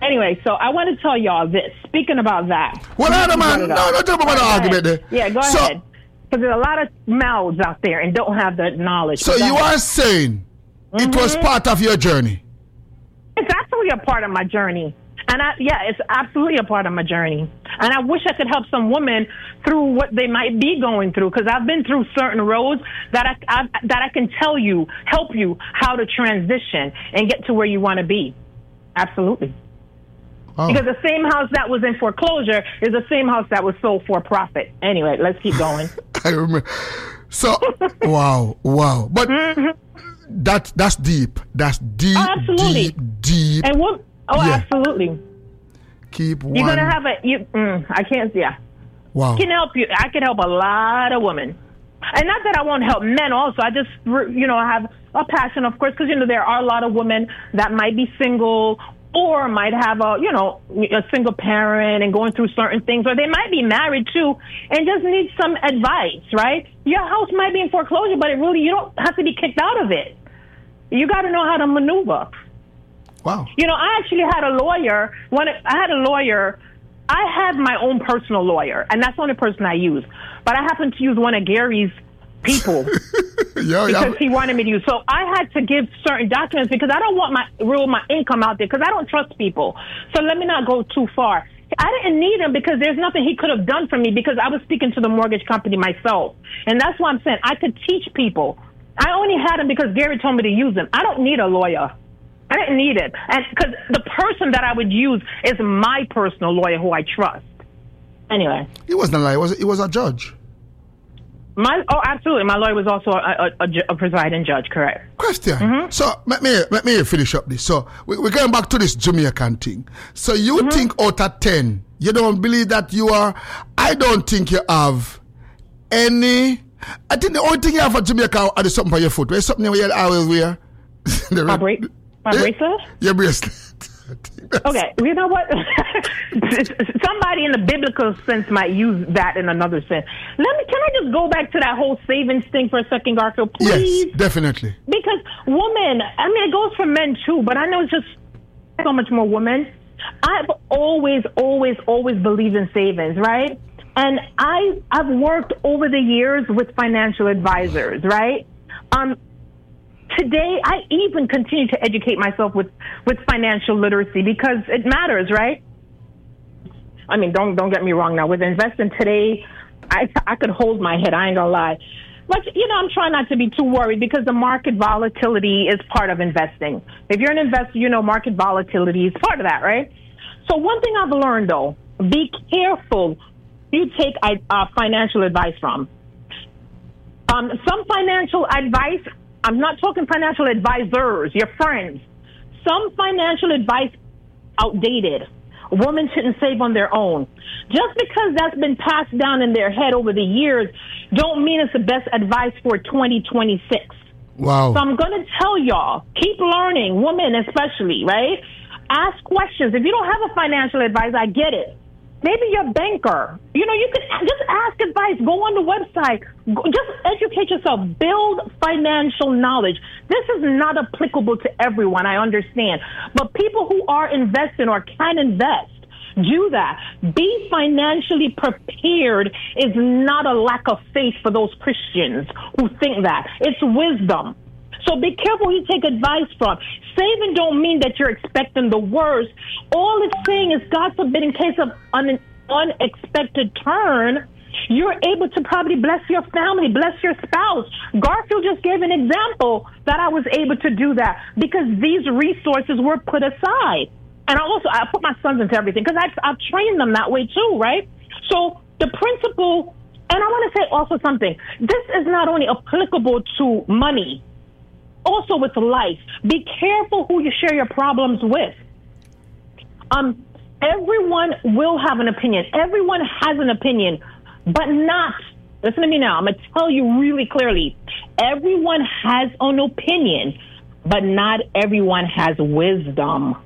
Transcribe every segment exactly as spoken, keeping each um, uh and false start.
Anyway, so I want to tell y'all this. Speaking about that. Well, I don't man. No, no, talk about the argument there. Yeah, go so, ahead. Because there's a lot of mouths out there and don't have the knowledge. So you ahead. are saying mm-hmm. it was part of your journey? It's absolutely a part of my journey. And I, yeah, it's absolutely a part of my journey. And I wish I could help some women through what they might be going through, because I've been through certain roads that I, I that I can tell you, help you how to transition and get to where you want to be. Absolutely. Oh. Because the same house that was in foreclosure is the same house that was sold for profit. Anyway, let's keep going. I remember. So, wow, wow. But mm-hmm. that that's deep. That's deep, oh, absolutely. deep, deep. And what? Oh, yeah. Absolutely. Keep one. You're gonna have a. You, mm, I can't. Yeah. Wow. I can help you. I can help a lot of women, and not that I won't help men. Also, I just you know have a passion, of course, because you know there are a lot of women that might be single or might have a you know a single parent and going through certain things, or they might be married too and just need some advice. Right? Your house might be in foreclosure, but it really you don't have to be kicked out of it. You got to know how to maneuver. Wow. You know, I actually had a lawyer. When I had a lawyer, I had my own personal lawyer, and that's the only person I use. But I happened to use one of Gary's people Yo, because yeah. he wanted me to use. So I had to give certain documents because I don't want my rule my income out there because I don't trust people. So let me not go too far. I didn't need him because there's nothing he could have done for me because I was speaking to the mortgage company myself. And that's why I'm saying I could teach people. I only had him because Gary told me to use him. I don't need a lawyer. I didn't need it. And because the person that I would use is my personal lawyer who I trust. Anyway. He wasn't a lawyer. It was, it was a judge. My Oh, absolutely. My lawyer was also a, a, a, a presiding judge, correct. Question. Mm-hmm. So let me let me finish up this. So we, we're going back to this Jamaican thing. So you mm-hmm. think out of ten, you don't believe that you are, I don't think you have any, I think the only thing you have for Jamaica is something for your foot. Where's something where you always wear? My break. My bracelet? Your bracelet. Okay, you know what? Somebody in the biblical sense might use that in another sense. Let me. Can I just go back to that whole savings thing for a second, Garfield, please? Yes, definitely. Because women, I mean, it goes for men too, but I know it's just so much more women. I've always, always, always believed in savings, right? And I, I've worked over the years with financial advisors, right? Um. Today, I even continue to educate myself with, with financial literacy because it matters, right? I mean, don't don't get me wrong now. With investing today, I, I could hold my head. I ain't gonna lie. But, you know, I'm trying not to be too worried because the market volatility is part of investing. If you're an investor, you know market volatility is part of that, right? So one thing I've learned, though, be careful who you take uh, financial advice from. Um, some financial advice... I'm not talking financial advisors, your friends. Some financial advice outdated. Women shouldn't save on their own. Just because that's been passed down in their head over the years don't mean it's the best advice for twenty twenty-six. Wow. So I'm going to tell y'all, keep learning, women especially, right? Ask questions. If you don't have a financial advisor, I get it. Maybe your banker. You know, you can just ask advice. Go on the website. Go, just educate yourself. Build financial knowledge. This is not applicable to everyone, I understand. But people who are investing or can invest, do that. Be financially prepared is not a lack of faith for those Christians who think that. It's wisdom. So be careful who you take advice from. Saving don't mean that you're expecting the worst. All it's saying is, God forbid, in case of an unexpected turn, you're able to probably bless your family, bless your spouse. Garfield just gave an example that I was able to do that because these resources were put aside. And I also, I put my sons into everything because I've, I've trained them that way too, right? So the principle, and I want to say also something, this is not only applicable to money, also with life. Be careful who you share your problems with. Um, everyone will have an opinion. Everyone has an opinion, but not, listen to me now, I'm going to tell you really clearly. Everyone has an opinion, but not everyone has wisdom.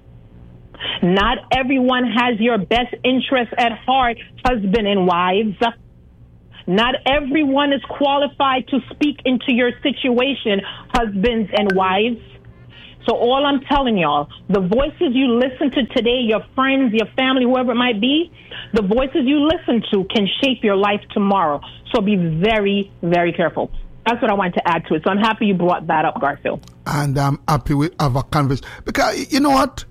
Not everyone has your best interest at heart, husband and wives. Not everyone is qualified to speak into your situation, husbands and wives. So all I'm telling y'all, the voices you listen to today, your friends, your family, whoever it might be, the voices you listen to can shape your life tomorrow. So be very, very careful. That's what I wanted to add to it. So I'm happy you brought that up, Garfield. And I'm happy we have a conversation. Because, you know what?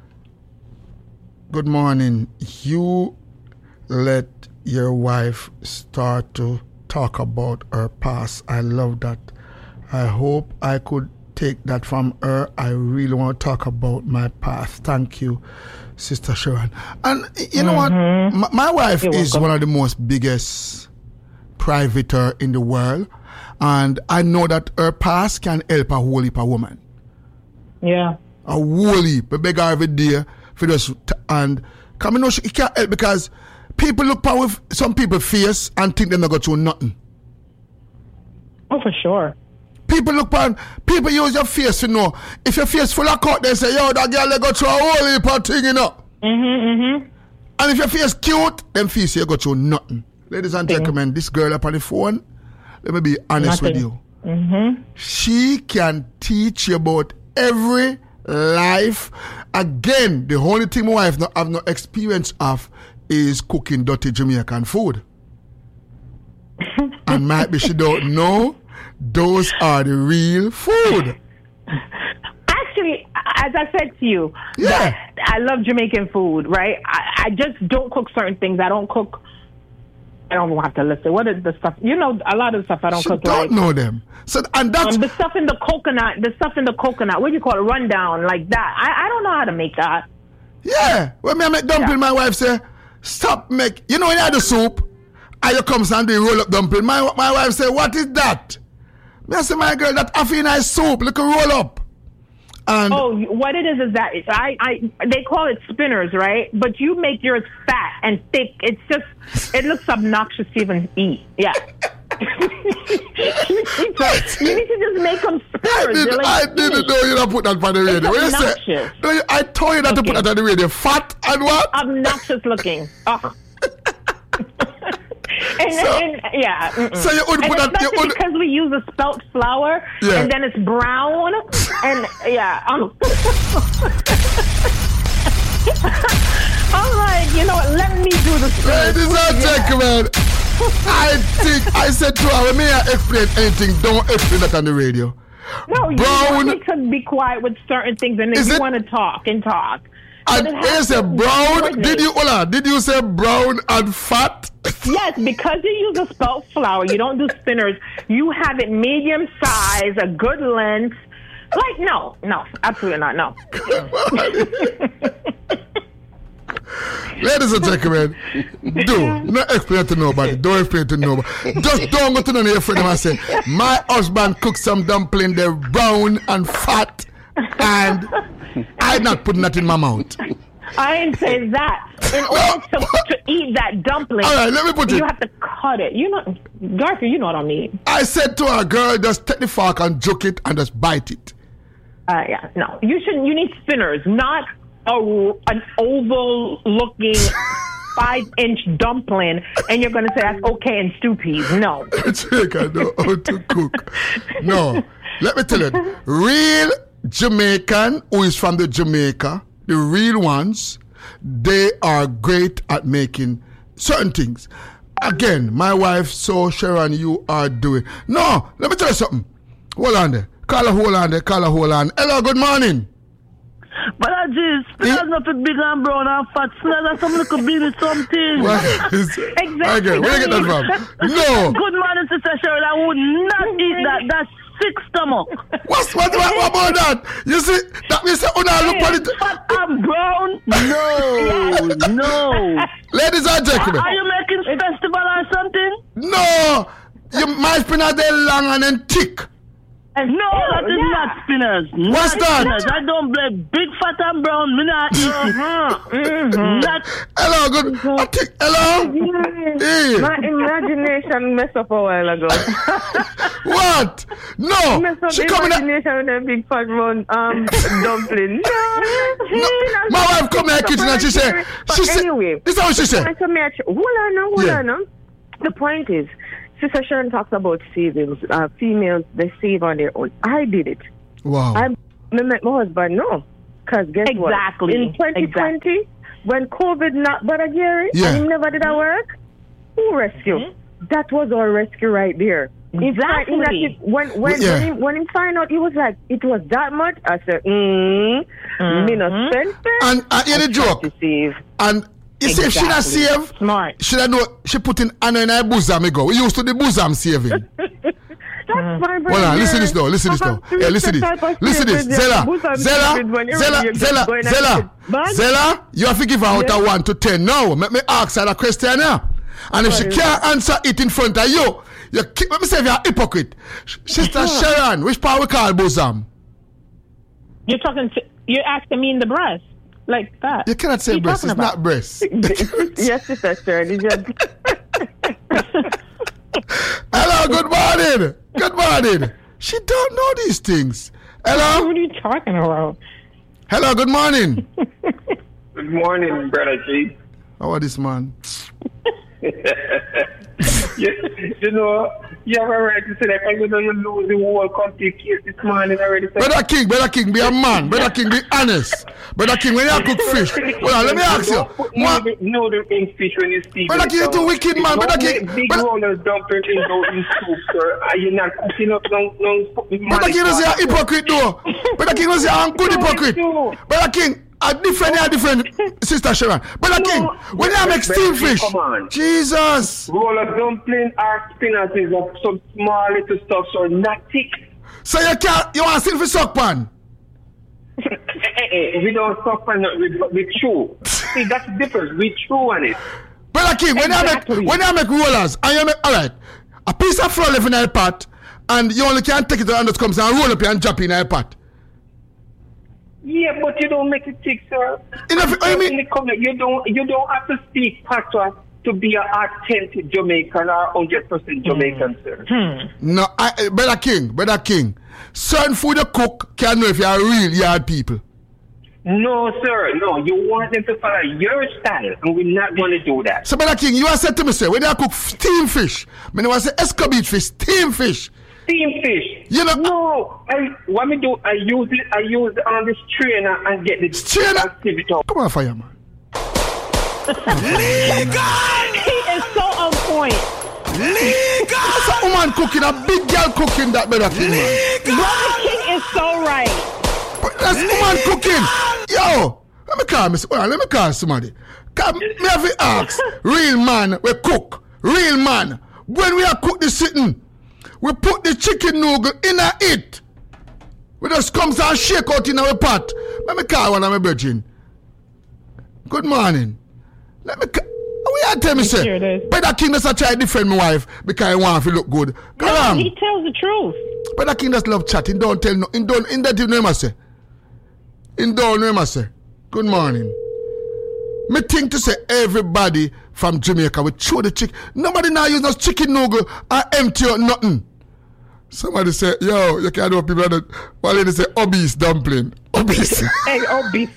Good morning. You let your wife start to talk about her past. I love that. I hope I could take that from her. I really want to talk about my past. Thank you, Sister Sharon. And you know mm-hmm. what? My, my wife You're is welcome. One of the most biggest privater in the world. And I know that her past can help a whole heap of woman. Yeah. A whole heap. I beg her every day for just, and come know she can't help because people look power with some people face and think they're not going through nothing. Oh, for sure. People look on, people use your face to know. If your face full of cut, they say, yo, that girl, they go through a whole heap of thing, you know. Mm-hmm, mm-hmm. And if your face cute, then face you go through nothing. Ladies and thing. Gentlemen, this girl up on the phone, let me be honest nothing. With you. Mm-hmm. She can teach you about every life. Again, the only thing my wife not have no experience of is cooking dirty Jamaican food. And might be she don't know. Those are the real food. Actually, as I said to you, yeah. I love Jamaican food, right? I, I just don't cook certain things. I don't cook. I don't have to listen. What is the stuff? You know, a lot of the stuff I don't she cook. Don't like, know them. So and that's um, the stuff in the coconut. The stuff in the coconut. What do you call it? Rundown like that. I, I don't know how to make that. Yeah. When me I make dumpling, yeah. My wife say, "Stop make." You know when you have the soup, and you come and do roll up dumpling. My my wife say, "What is that?" Me I say, my girl, that half nice soup, look a roll up. And oh, what it is is that I, I they call it spinners, right? But you make yours fat and thick. It's just it looks obnoxious to even eat. Yeah. you, need to, you need to just make them spinners. I, did, like, I didn't know you don't put that on the radio. What you say? No, you, I told you not okay. to put that on the radio. Fat and what? Obnoxious looking. Oh. And, so, and, yeah. Mm-mm. So you would put that you would, because we use a spelt flour, yeah. and then it's brown, and yeah. Um, I'm like, you know what? Let me do this. Ladies and gentlemen, I think I said to her, when I explain anything, don't explain that on the radio. No, you brown, need to be quiet with certain things, and if you want to talk and talk. And you say brown, did you, hold on, did you say brown and fat? Yes, because you use a spelt flour, you don't do spinners, you have it medium size, a good length. Like, no, no, absolutely not, no. Ladies and gentlemen, do not explain it to nobody. Don't explain it to nobody. Just don't go to none of your friends and say, my husband cooked some dumpling, they're brown and fat, and I'm not putting that in my mouth. I didn't say that. In order to, to eat that dumpling, all right, let me put you it. have to cut it. You know, Garfield, you know what I mean. I said to a girl, just take the fork and juke it and just bite it. Uh, yeah, no. You should. You need spinners, not a, an oval-looking five-inch dumpling, and you're going to say that's okay in stew peas. No. Jake, I know how to cook. No. Let me tell you, real Jamaican who is from the Jamaica, the real ones, they are great at making certain things. Again, my wife, so Sharon, you are doing. No, let me tell you something. Hold on there. Call her, hold on there. Call her, hold on. Hello, good morning. But I just, spinners not big and brown and fat. Spinners are some little beanie something. Exactly. Okay, where you get that from? No. Good morning, Sister Sharon. I would not eat that. That's sick stomach. What's what, what, what about that? You see, that means that when I look at it. Fat and brown? No, no. Ladies and gentlemen. Are you making festival or something? No. You, my spinners, they're long and then thick. No, that is yeah. not spinners. What's not that? Spinners. I don't blame big fat and brown. Me not eat it. Mm-hmm. Not. Hello, good. I think, hello. Hey. My imagination messed up a while ago. What? No. Messed up she the coming imagination with a big fat round um dumpling. No. no. My wife come in the kitchen and she said, she said, anyway, this is what she said. Hold on now, hold yeah. on now. The point is, Sister Sharon talks about savings. Uh, females, they save on their own. I did it. Wow. I me make my husband know. Because guess Exactly. what? In twenty twenty, Exactly. when COVID knocked Brother Gary, Yeah. and he never did that work, who rescue? Mm-hmm. That was our rescue right there. In fact, in that Exactly. it- when when Yeah. when, he, when he find out, he was like, it was that much. I said, mm, me no spend it. And uh, hear the joke. To save. And you see, if she not Exactly. save, Smart. she don't know, she put in Anna in her bosom, me go. We used to the bosom saving. That's my brother. Hold on, listen this though, listen this though. Yeah, listen this. Listen this. Zella, Zella, Zella, Zella, Zella, Zella, you have to give her out of one to ten. Now, let me ask her a question here. And if she can't answer it in front of you, you keep, let me say you're a hypocrite. Sh- Sister Sharon, which part we call bosom? You're talking to, you're asking me in the breast. Like that. You cannot say What you breast, it's talking about? not breast. Yes, Sister Shirley. Just Hello, good morning. Good morning. She don't know these things. Hello? What are you talking about? Hello, good morning. Good morning, Brother G. How are this man? you, you know, you have a right to say that because you know you lose the whole country case this morning already. Brother King, Brother King, be a man. Brother King, be honest. Brother King, when you cook fish, well, let me ask you. No, What? no, the in fish when you speak. Brother King, you too wicked, man. Brother King, Big Brother- rollers dumping in in soup, sir. Are you not cooking up no no? Brother King, is a hypocrite, though. Brother King, is a good hypocrite. Brother King, a different, a different, Sister Sharon. Brother King, when you make steamed fish, Come on. Jesus. Roller dumpling or spinach is of some small little stuff, so not thick. So you can't, you want to steam for suck pan? Eh, eh, we don't suffer no- with, with chew. See, that's the difference. We chew on it. Brother King, when Exactly. you make when you make rollers and you make all right, a piece of flour left in a pot, and you only can take it and just comes and roll up and drop in a pot. Yeah, but you don't make it thick, sir. Enough, I mean- In the comment, you don't you don't have to speak patois to be an authentic Jamaican or hundred percent Jamaican, sir. No, I, eh, Brother King, Brother King, certain food you cook can know if you are real yard people. No, sir. No, you want them to follow your style, and we're not going to do that. So, Brother King, you are said to me, say, when you cook steam fish, when you say escabit fish, steam fish, Steam fish. You know- No, I what me do? I use it. I use it on the strainer and get the Strainer? and sieve it out. come on, fireman. He is so on point. That's a woman cooking, a big girl cooking that, Brother King, man. Brother King is so right. But that's woman cooking. Yo, let me call me. Hold on, let me call somebody. Cause me have to ask. Real man, we cook. Real man. When we are cook the sitting, we put the chicken noodle in a it. We just comes and shake out in our pot. Let me call one of my brethren. Good morning. Let me call. We are tell me Here say, it is. Brother King does try to defend my wife because I want to look good. Come No, on. he tells the truth. Brother King just love chatting. Don't tell no. In don't in that name I say. In don't name I say. Good morning. Me think to say everybody from Jamaica we throw the chicken. Nobody now use no chicken noodle or empty or nothing. Somebody say, yo, you can't do people that one lady say obese dumpling. Obese. Hey, oh, beef.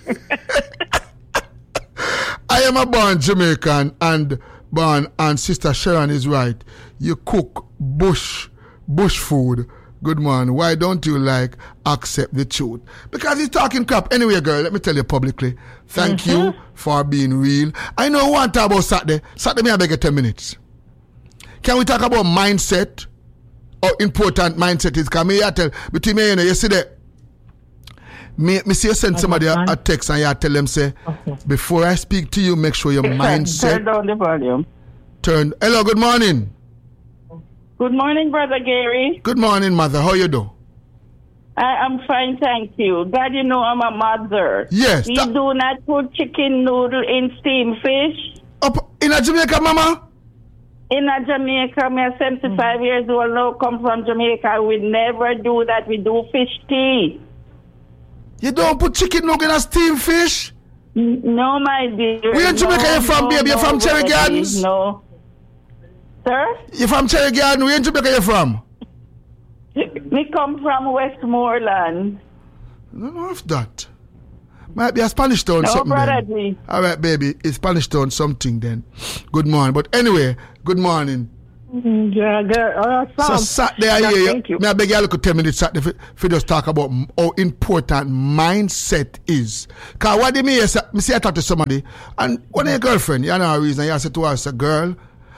I am a born Jamaican and born and Sister Sharon is right. You cook bush bush food. Good morning. Why don't you like accept the truth? Because he's talking crap. Anyway, girl, let me tell you publicly. Thank Mm-hmm. you for being real. I know one talk about Saturday. Saturday, me I beg you ten minutes. Can we talk about mindset? How important mindset is? Because me I tell between me, you know, you see that. Me, me see you send somebody a, a text and you tell them say, Okay. before I speak to you, make sure your Turn mindset down the volume. turn. Hello, good morning. Good morning, Brother Gary. Good morning, mother. How you do? I am fine, thank you. God, you know I'm a mother. Yes, We that- do not put chicken noodle in steamed fish. Up in a Jamaica, mama? In a Jamaica, me a seventy-five years old now, come from Jamaica. We never do that. We do fish tea. You don't put chicken nugget in a steamed fish? N- No, my dear. Where in Jamaica no, you from, no, baby? You no, from Cherry baby, Gardens? No. Sir? You from Cherry Garden? Where in Jamaica you from? Me come from Westmoreland. I don't know if that. Might be a Spanish town No, something brother then. G. All right, baby. It's Spanish town something then. Good morning. But anyway, good morning. Yeah, good. Uh, So Saturday, I yeah, hear thank you. you. May I beg you look at ten minutes Saturday if, if you just talk about how important mindset is. Because what do you mean? Me say I talk to somebody, and one of your girlfriend, you know a reason, you say to her, say, girl,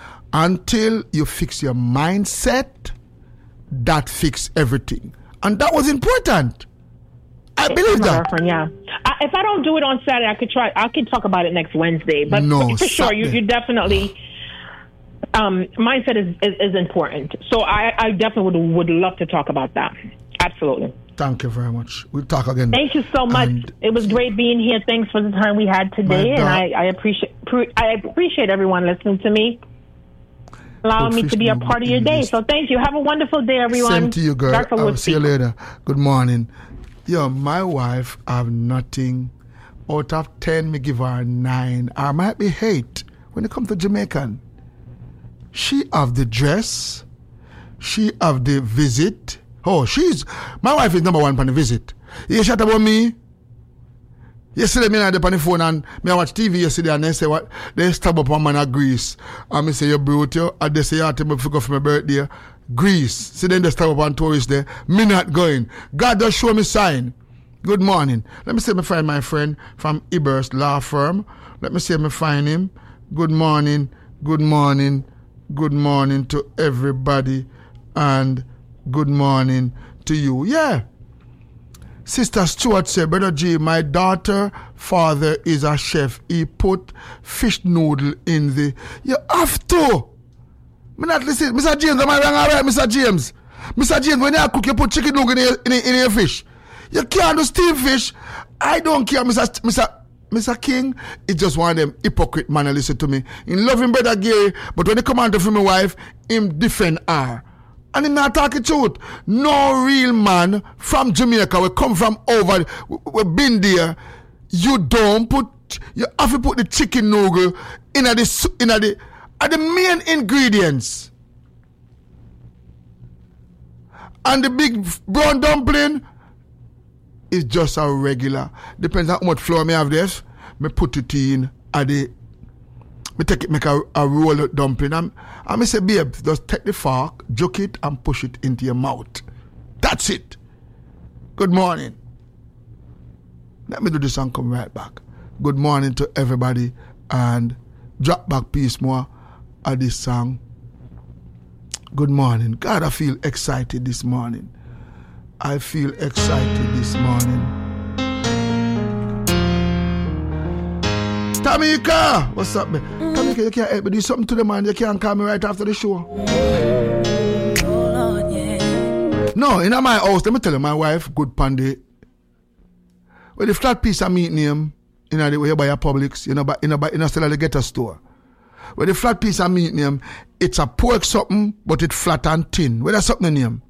until you fix your mindset, that fix everything. And that was important. I believe My that. girlfriend, yeah. I, if I don't do it on Saturday, I could try. I could talk about it next Wednesday. But No, for, for sure, you, Saturday. you definitely. Um, mindset is, is, is important. So I, I definitely would would love to talk about that. Absolutely. Thank you very much. We'll talk again. Thank you so much. And it was great being here. Thanks for the time we had today, My and dog- I, I appreciate pre- I appreciate everyone listening to me, allowing me to be a Goldfish part of your day. English. So thank you. Have a wonderful day, everyone. Same to you, girl. Dartha I'll Wood see you speaking. later. Good morning. Yo, my wife have nothing. Out of ten, me give her a nine. I might be eight when it comes to Jamaican. She have the dress. She have the visit. Oh, she's... My wife is number one on the visit. You chat about me? Yesterday, me and I on the phone and me I watch T V yesterday and they say what? They stab up one man at Greece. And me say, you brute you. And they say, you have to go for my birthday. Greece. So then they stab up on tourists there. Me not going. God just show me sign. Good morning. Let me see me find my friend from Ibers Law Firm. Let me see me find him. Good morning. Good morning. Good morning to everybody. And good morning to you. Yeah. Sister Stewart said, Brother G, my daughter father is a chef. He put fish noodle in the... You have to. Me not listen. Mister James, am I wrong? All right, Mister James. Mister James, when you cook, you put chicken noodle in your, in, your, in your fish. You can't do steamed fish. I don't care, Mister Mister Mister King. It's just one of them hypocrite man that listen to me. In loving Brother Gary, but when he come out to my wife, him defend her. And him not talking truth. No real man from Jamaica, we come from over, we, we been there. You don't put, you have to put the chicken noodle in the, in the, are the main ingredients. And the big brown dumpling is just a regular. Depends on how much flour me have this. Me put it in at the, me take it, make a, a roll of dumpling. And I me say, babe, just take the fork, juke it, and push it into your mouth. That's it. Good morning. Let me do this and come right back. Good morning to everybody, and drop back piece more of this song. Good morning. God, I feel excited this morning. I feel excited this morning. Tamika! What's up, man? Mm. Tamika, you can't help me do something to the man. You can't call me right after the show. Oh, Lord, yeah. No, in my house, let me tell you, my wife, good pandy. With the flat piece of meat name, you know, where you buy a Publix, you know, but in a, in a still at the Getter store. With the flat piece of meat name, it's a pork something, but it's flat and thin. Where that's something name?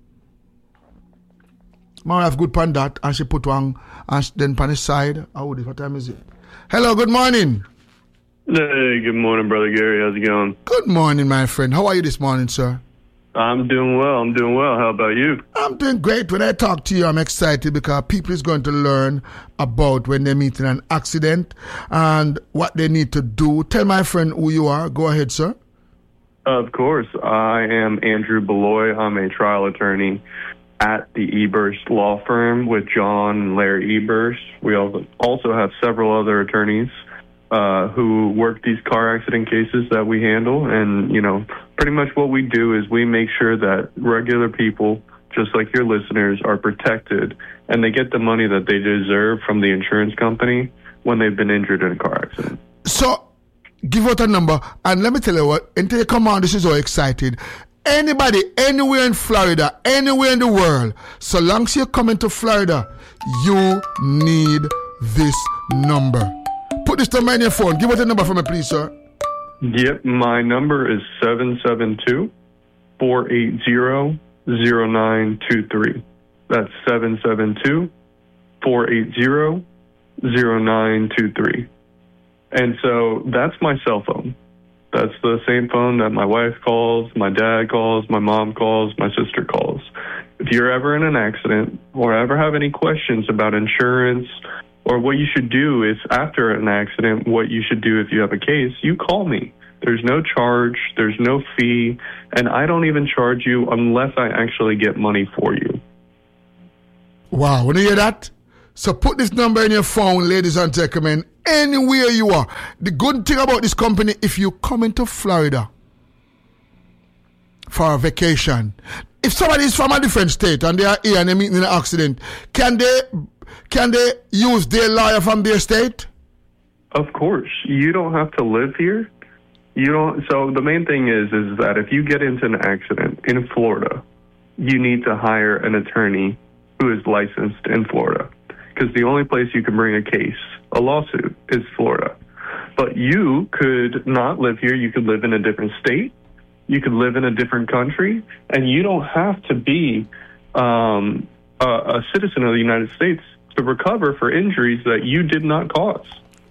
My wife good pan that, and she put one, and she, then pan the side. Oh, what time is it? Hello, good morning. Hey, good morning, Brother Gary. How's it going? Good morning, my friend. How are you this morning, sir? I'm doing well. I'm doing well. How about you? I'm doing great. When I talk to you, I'm excited because people is going to learn about when they meet in an accident and what they need to do. Tell my friend who you are. Go ahead, sir. Of course. I am Andrew Beloy. I'm a trial attorney at the Eberst Law Firm with John and Larry Eberst. We also have several other attorneys uh, who work these car accident cases that we handle. And, you know, pretty much what we do is we make sure that regular people, just like your listeners, are protected and they get the money that they deserve from the insurance company when they've been injured in a car accident. So, give out a number, and let me tell you what, until you come on, this is so excited. Anybody, anywhere in Florida, anywhere in the world, so long as you're coming to Florida, you need this number. Put this number in your phone. Give out a number for me, please, sir. Yep, my number is seven seven two, four eight zero, zero nine two three. That's seven seven two, four eight zero, zero nine two three. And so that's my cell phone. That's the same phone that my wife calls, my dad calls, my mom calls, my sister calls. If you're ever in an accident or ever have any questions about insurance or what you should do is after an accident, what you should do if you have a case, you call me. There's no charge, there's no fee, and I don't even charge you unless I actually get money for you. Wow, want to hear that? So put this number in your phone, ladies and gentlemen, anywhere you are. The good thing about this company, if you come into Florida for a vacation, if somebody is from a different state and they are here and they meet in an accident, can they can they use their lawyer from their state? Of course. You don't have to live here. You don't. So the main thing is, is that if you get into an accident in Florida, you need to hire an attorney who is licensed in Florida, because the only place you can bring a case, a lawsuit, is Florida. But you could not live here. You could live in a different state. You could live in a different country, and you don't have to be um, a, a citizen of the United States to recover for injuries that you did not cause.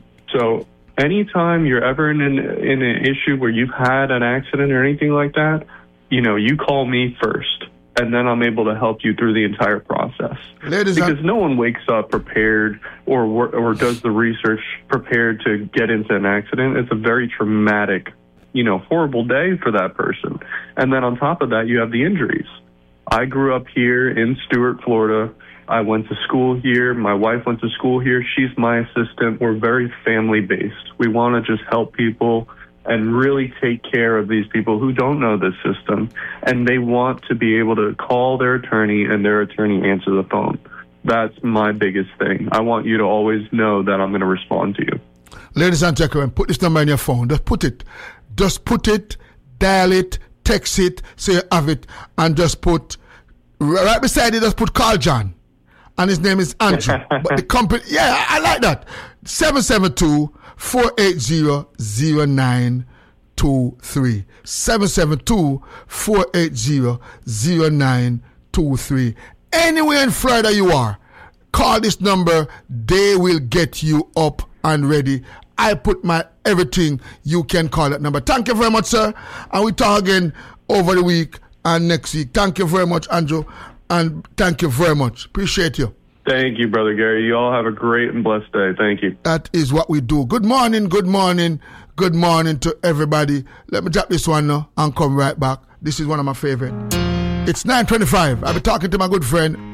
So anytime you're ever in an, in an issue where you've had an accident or anything like that, you know, you call me first, and then I'm able to help you through the entire process. Ladies because and- no one wakes up prepared or or does the research prepared to get into an accident. It's a very traumatic, you know, horrible day for that person. And then on top of that, you have the injuries. I grew up here in Stuart, Florida. I went to school here. My wife went to school here. She's my assistant. We're very family-based. We want to just help people and really take care of these people who don't know this system, and they want to be able to call their attorney and their attorney answer the phone. That's my biggest thing. I want you to always know that I'm going to respond to you. Ladies and gentlemen, put this number in your phone. Just put it. Just put it, dial it, text it, so you have it, and just put, right beside it, just put Carl John. And his name is Andrew. But the company, yeah, I like that. seven seven two, four eight zero, zero nine two three. seven seven two, four eight zero, zero nine two three. Anywhere in Florida you are, call this number. They will get you up and ready. I put my everything. You can call that number. Thank you very much, sir. And we talk again over the week and next week. Thank you very much, Andrew. And thank you very much. Appreciate you. Thank you, Brother Gary. You all have a great and blessed day. Thank you. That is what we do. Good morning, good morning, good morning to everybody. Let me drop this one now and come right back. This is one of my favorite. It's nine twenty-five. I'll be talking to my good friend